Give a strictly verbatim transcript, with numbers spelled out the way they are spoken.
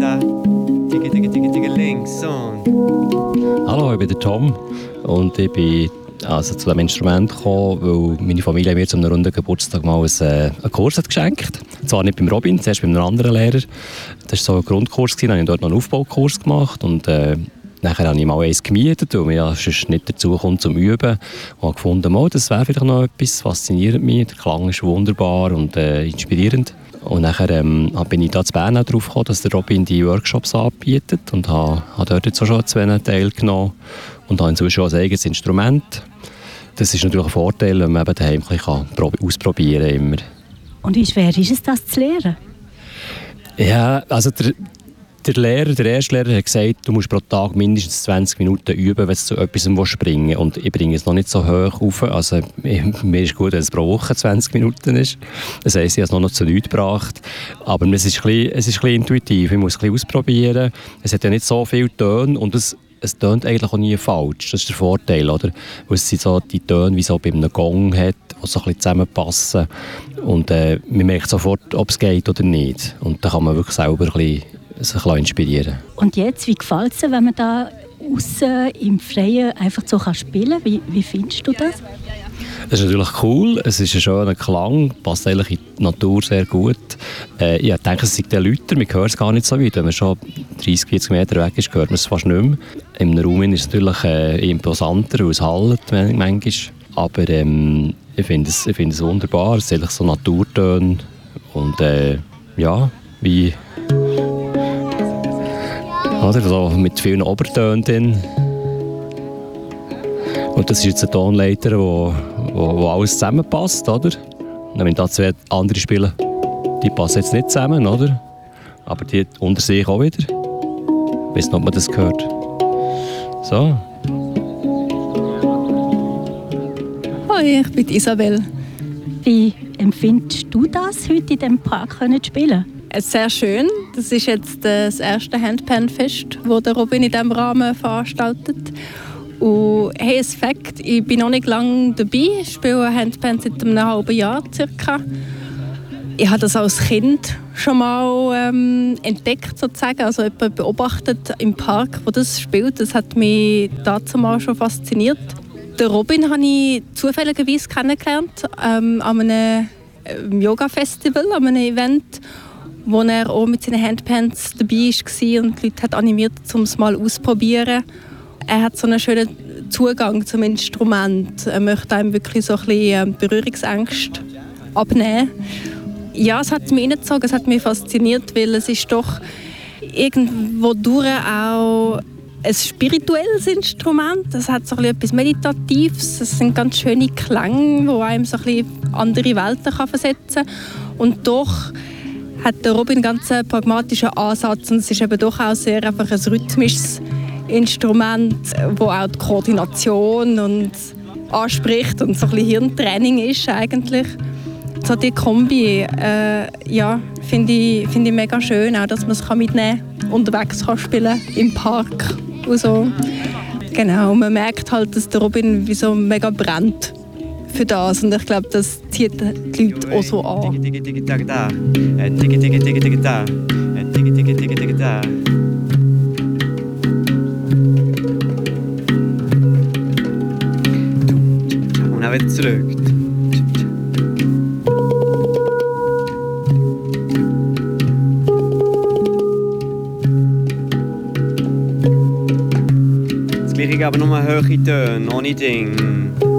da, tiki tiki tiki tiki links und. Hallo, ich bin der Tom und ich bin also zu diesem Instrument gekommen, weil meine Familie mir zu einem runden Geburtstag mal einen, äh, einen Kurs hat geschenkt. Zwar nicht beim Robin, zuerst bei einem anderen Lehrer. Das war so ein Grundkurs, dann habe ich dort noch einen Aufbaukurs gemacht und äh, nachher habe ich mal eins gemietet, weil mir ja sonst nicht dazu kommt zum Üben. Und habe gefunden, oh, das wäre vielleicht noch etwas, faszinierend mich. Der Klang ist wunderbar und äh, inspirierend. Und nachher ähm, bin ich da in Bern auch drauf gekommen, dass der Robin die Workshops anbietet und habe, habe dort jetzt auch schon zwei teilgenommen und habe inzwischen auch ein eigenes Instrument. Das ist natürlich ein Vorteil, wenn man eben daheim ein bisschen ausprobieren kann. Immer. Und wie schwer ist es, das zu lernen? Ja, also der, der Lehrer, der erste Lehrer hat gesagt, du musst pro Tag mindestens zwanzig Minuten üben, wenn du zu etwas springen willst. Und ich bringe es noch nicht so hoch auf. Also, mir ist gut, wenn es pro Woche zwanzig Minuten ist. Das heisst, ich habe es noch, noch zu nichts gebracht. Aber es ist, ein bisschen, es ist ein bisschen intuitiv. Ich muss es ein bisschen ausprobieren. Es hat ja nicht so viele Töne und es, es tönt eigentlich auch nie falsch. Das ist der Vorteil, oder? Weil es sind so die Töne, wie so bei einem Gong hat, die so ein bisschen zusammenpassen. Und äh, man merkt sofort, ob es geht oder nicht. Und da kann man wirklich selber ein bisschen sich inspirieren. Und jetzt, wie gefällt es dir, wenn man da aussen im Freien einfach so spielen kann? Wie, wie findest du das? Das ist natürlich cool. Es ist ein schöner Klang, passt eigentlich in die Natur sehr gut. Äh, ich denke, es sind die Leute, man hört es gar nicht so weit. Wenn man schon dreißig, vierzig Meter weg ist, hört man es fast nicht mehr. Im Raum ist es natürlich äh, imposanter, weil es hallt manchmal. Aber ähm, ich finde es, ich finde es wunderbar. Es sind so Naturtöne und äh, ja, wie oder so mit vielen Obertönen drin. Und das ist jetzt ein Tonleiter, wo, wo, wo alles zusammenpasst, oder? Und wenn da zwei andere spielen, die passen jetzt nicht zusammen, oder? Aber die unter sich auch wieder. Ich weiss nicht, ob man das hört. So. Hoi, ich bin Isabel. Wie empfindest du das, heute in diesem Park zu spielen? Sehr schön. Das ist jetzt das erste Handpan-Fest, das der Robin in diesem Rahmen veranstaltet. Und hey, ein Fakt, ich bin noch nicht lange dabei. Ich spiele Handpan seit einem halben Jahr circa. Ich habe das als Kind schon mal ähm, entdeckt, sozusagen. Also jemand beobachtet im Park, wo das spielt. Das hat mich dazu mal schon fasziniert. Den Robin habe ich zufälligerweise kennengelernt ähm, an einem Yoga-Festival, an einem Event, wo er auch mit seinen Handpans dabei war und die Leute hat animiert, um es mal auszuprobieren. Er hat so einen schönen Zugang zum Instrument. Er möchte einem wirklich so ein bisschen Berührungsängste abnehmen. Ja, es hat mich hineingezogen, es hat mich fasziniert, weil es ist doch irgendwo durch auch ein spirituelles Instrument. Es hat so etwas Meditatives. Es sind ganz schöne Klänge, die einem so ein bisschen andere Welten versetzen kann. Und doch hat der Robin einen ganz pragmatischen Ansatz und es ist eben doch auch sehr einfach ein rhythmisches Instrument, wo auch die Koordination und anspricht und so ein bisschen Hirntraining ist eigentlich. So die Kombi, äh, ja, finde ich, find ich mega schön, auch dass man es mitnehmen kann, unterwegs kann spielen im Park und so. Genau, man merkt halt, dass der Robin wie so mega brennt für das und ich glaube, das zieht die Leute auch so an. Tiki tiki tiki da, tiki tiki tiki tiki da, tiki tiki tiki tiki da. Und dann wieder zurück. Das gleiche aber nur hohe Töne, ohne Ding.